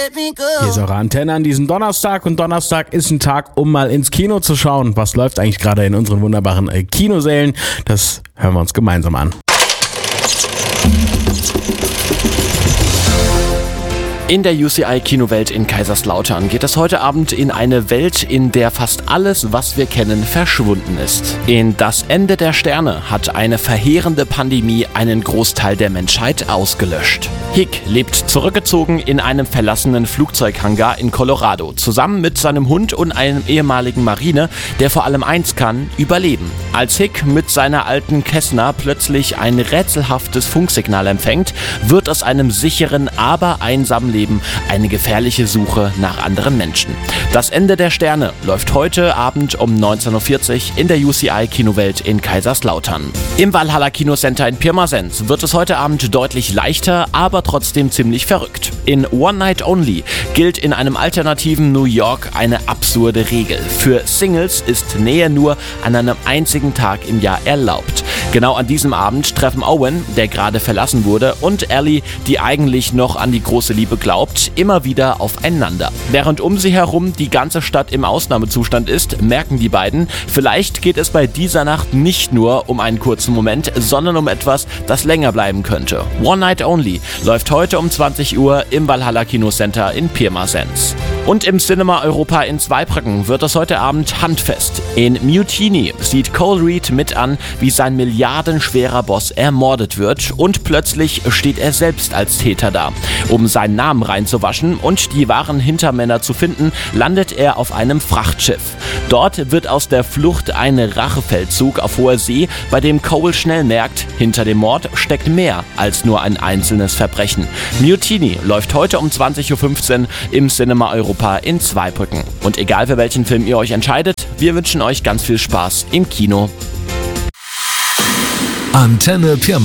Hier ist eure Antenne an diesem Donnerstag und Donnerstag ist ein Tag, um mal ins Kino zu schauen. Was läuft eigentlich gerade in unseren wunderbaren Kinosälen? Das hören wir uns gemeinsam an. In der UCI-Kinowelt in Kaiserslautern geht es heute Abend in eine Welt, in der fast alles, was wir kennen, verschwunden ist. In Das Ende der Sterne hat eine verheerende Pandemie einen Großteil der Menschheit ausgelöscht. Hick lebt zurückgezogen in einem verlassenen Flugzeughangar in Colorado, zusammen mit seinem Hund und einem ehemaligen Marine, der vor allem eins kann: überleben. Als Hick mit seiner alten Cessna plötzlich ein rätselhaftes Funksignal empfängt, wird aus einem sicheren, aber einsamen Leben eine gefährliche Suche nach anderen Menschen. Das Ende der Sterne läuft heute Abend um 19.40 Uhr in der UCI-Kinowelt in Kaiserslautern. Im Valhalla Kinocenter in Pirmasens wird es heute Abend deutlich leichter, aber trotzdem ziemlich verrückt. In One Night Only gilt in einem alternativen New York eine absurde Regel. Für Singles ist Nähe nur an einem einzigen Tag im Jahr erlaubt. Genau an diesem Abend treffen Owen, der gerade verlassen wurde, und Ellie, die eigentlich noch an die große Liebe glaubt, immer wieder aufeinander. Während um sie herum die ganze Stadt im Ausnahmezustand ist, merken die beiden, vielleicht geht es bei dieser Nacht nicht nur um einen kurzen Moment, sondern um etwas, das länger bleiben könnte. One Night Only läuft heute um 20 Uhr im Valhalla Kinocenter in Pirmasens. Und im Cinema Europa in Zweibrücken wird es heute Abend handfest. In Mutiny sieht Cole Reed mit an, wie sein milliardenschwerer Boss ermordet wird, und plötzlich steht er selbst als Täter da. Um seinen Namen reinzuwaschen und die wahren Hintermänner zu finden, landet er auf einem Frachtschiff. Dort wird aus der Flucht ein Rachefeldzug auf hoher See, bei dem Cole schnell merkt, hinter dem Mord steckt mehr als nur ein einzelnes Verbrechen. Mutiny läuft heute um 20.15 Uhr im Cinema Europa in Zweibrücken. Und egal für welchen Film ihr euch entscheidet, wir wünschen euch ganz viel Spaß im Kino. Antenne Pirmasens.